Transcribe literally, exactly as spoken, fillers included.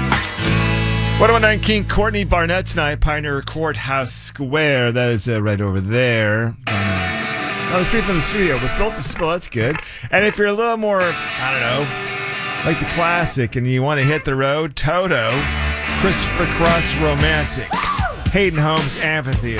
one oh nine King Courtney Barnett's night, Pioneer Courthouse Square. That is uh, right over there. Uh, that was straight from the studio with Built to Spill. That's good. And if you're a little more, I don't know, like the classic and you want to hit the road, Toto, Christopher Cross Romantics, Hayden Homes Amphitheater.